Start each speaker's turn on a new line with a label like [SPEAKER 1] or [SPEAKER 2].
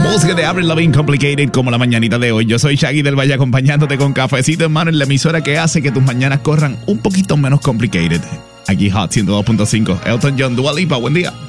[SPEAKER 1] Música de Avril Lavigne, Complicated, como la mañanita de hoy. Yo soy Shaggy del Valle, acompañándote con cafecito en mano en la emisora que hace que tus mañanas corran un poquito menos complicated. Aquí Hot 102.5. Elton John, Dua Lipa, buen día.